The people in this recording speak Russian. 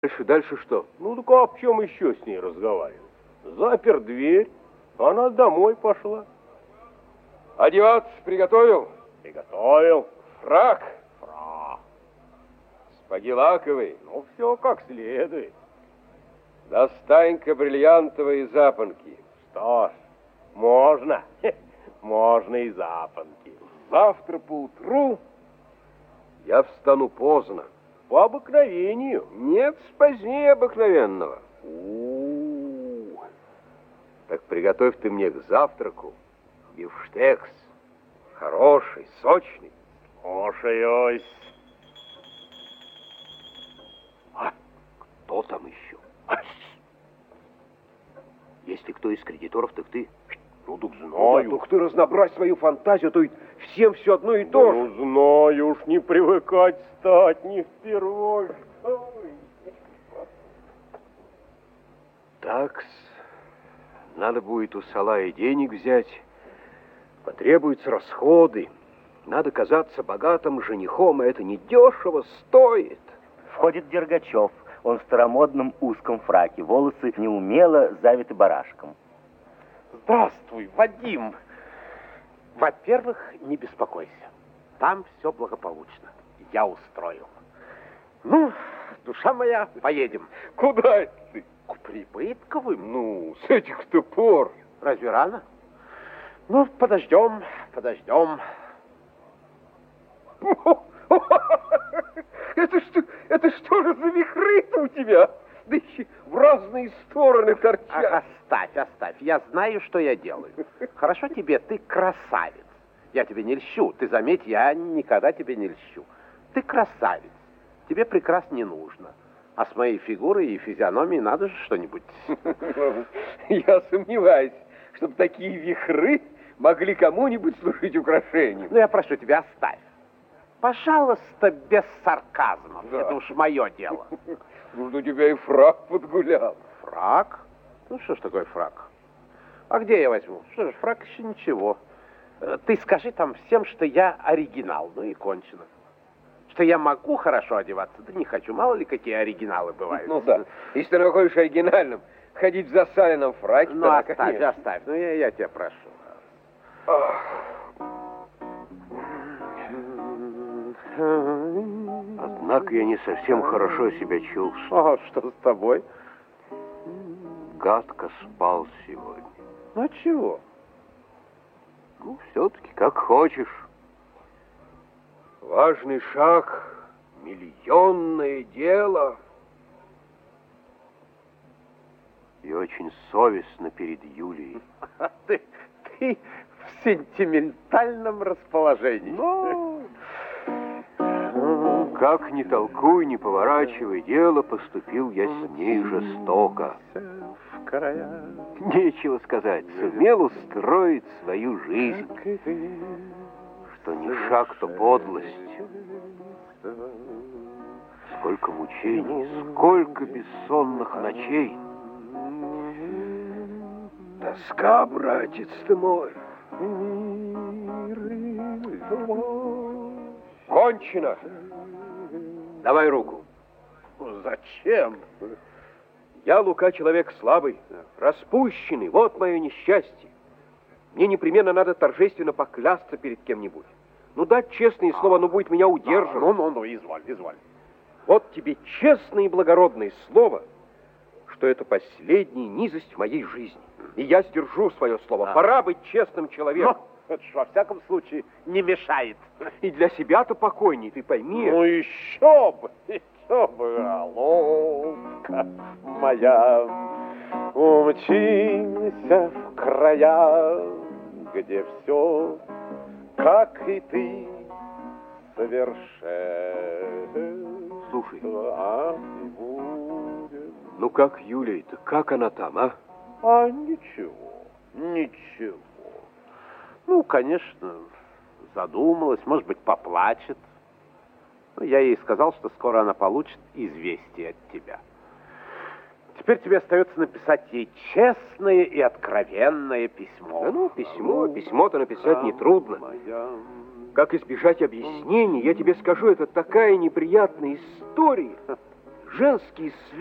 Дальше что? Ну, так а о чем еще с ней разговаривать? Запер дверь, она домой пошла. Одеваться приготовил? Приготовил. Фрак? Фрак. Сапоги лаковые? Ну, все как следует. Достань-ка бриллиантовые запонки. Что ж, можно. Можно и запонки. Завтра поутру я встану поздно. По обыкновению. Нет, позднее обыкновенного. Так приготовь ты мне к завтраку бифштекс. Хороший, сочный. Слушаюсь. А кто там еще? Если кто из кредиторов, так ты. Ну, так знаю. Только ты разнообразь свою фантазию, то ведь всем все одно и то же. Ну, знаю, уж не привыкать стать, не впервой. Такс, надо будет у Салая денег взять, потребуются расходы. Надо казаться богатым женихом, а это недешево стоит. Входит Дергачев. Он в старомодном узком фраке, волосы неумело завиты барашком. Здравствуй, Вадим. Во-первых, не беспокойся. Там все благополучно. Я устроил. Ну, душа моя, поедем. Куда это ты? К Прибытковым. Ну, с этих-то пор. Разве рано? Ну, подождем. Это что же за вихры-то у тебя? Да еще в разные стороны торчат. Оставь. Я знаю, что я делаю. Хорошо тебе, ты красавец. Я тебе не льщу. Ты заметь, я никогда тебе не льщу. Ты красавец. Тебе прекрас не нужно. А с моей фигурой и физиономией надо же что-нибудь. Я сомневаюсь, чтобы такие вихры могли кому-нибудь служить украшением. Ну, я прошу тебя, оставь. Пожалуйста, без сарказмов. Да. Это уж мое дело. Может, у тебя и фрак подгулял. Фрак? Ну, что ж такое фрак? А где я возьму? Что ж, фрак еще ничего. Ты скажи там всем, что я оригинал. Ну и кончено. Что я могу хорошо одеваться, да не хочу. Мало ли, какие оригиналы бывают. Ну да, если ты находишь оригинальным ходить в засаленном фраке, Ну, то, оставь. Ну, я тебя прошу. Однако я не совсем хорошо себя чувствую. А что с тобой? Гадко спал сегодня. Ну, чего? Ну, все-таки как хочешь. Важный шаг, миллионное дело. И очень совестно перед Юлией. Ты в сентиментальном расположении. Как ни толкуй, ни поворачивай дело, поступил я с ней жестоко. В края. Нечего сказать, сумел устроить свою жизнь. Что ни шаг, то подлость. Сколько мучений, сколько бессонных ночей. Тоска, братец ты мой. Кончено. Давай руку. Зачем? Я, Лука, человек слабый, распущенный. Вот мое несчастье. Мне непременно надо торжественно поклясться перед кем-нибудь. Ну, дать честное слово, оно будет меня удерживать. Ну, изволь. Вот тебе честное и благородное слово, что это последняя низость в моей жизни. И я сдержу свое слово. Пора быть честным человеком. Но это ж во всяком случае не мешает. И для себя-то покойней, ты пойми. Ну, еще бы, головка моя, умчимся в края, где все, как и ты, совершенно. Слушай, И будет. ну как Юлия-то, как она там, а? А ничего. Ну, конечно, задумалась, может быть, поплачет. Но я ей сказал, что скоро она получит известие от тебя. Теперь тебе остается написать ей честное и откровенное письмо. Да ну, письмо-то написать нетрудно. Как избежать объяснений, я тебе скажу, это такая неприятная история, женские